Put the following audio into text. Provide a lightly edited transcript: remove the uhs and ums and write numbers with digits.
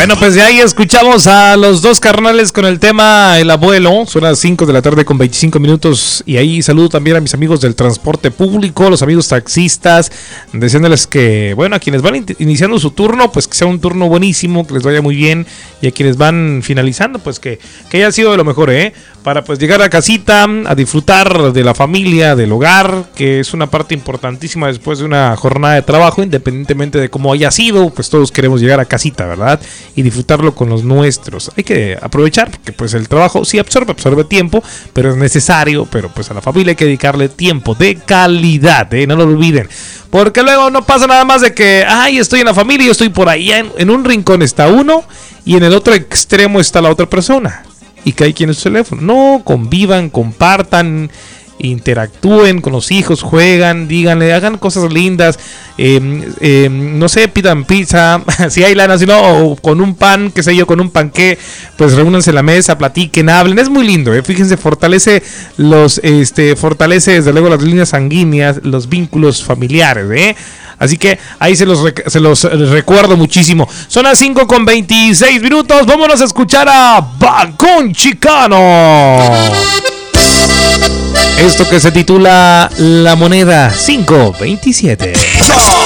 Bueno, pues ya ahí escuchamos a los dos carnales con el tema El Abuelo. Son las 5 de la tarde con 25 minutos. Y ahí saludo también a mis amigos del transporte público, los amigos taxistas, deseándoles que, bueno, a quienes van iniciando su turno, pues que sea un turno buenísimo, que les vaya muy bien. Y a quienes van finalizando, pues que haya sido de lo mejor, para pues llegar a casita, a disfrutar de la familia, del hogar, que es una parte importantísima después de una jornada de trabajo, independientemente de cómo haya sido, pues todos queremos llegar a casita, ¿verdad? Y disfrutarlo con los nuestros. Hay que aprovechar, porque pues el trabajo sí absorbe tiempo, pero es necesario, pero pues a la familia hay que dedicarle tiempo de calidad, no lo olviden. Porque luego no pasa nada más de que, ay, estoy en la familia y estoy por ahí, en un rincón está uno y en el otro extremo está la otra persona. Y que hay quien en su teléfono. No, convivan, compartan, interactúen con los hijos, juegan, díganle, hagan cosas lindas. No sé, pidan pizza, si hay lana, si no, o con un pan, qué sé yo, con un panqué, pues reúnanse en la mesa, platiquen, hablen. Es muy lindo, fíjense, fortalece desde luego las líneas sanguíneas, los vínculos familiares, Así que ahí se los recuerdo muchísimo. Son las 5 con 26 minutos. Vámonos a escuchar a Balcón Chicano. Esto que se titula La Moneda 527.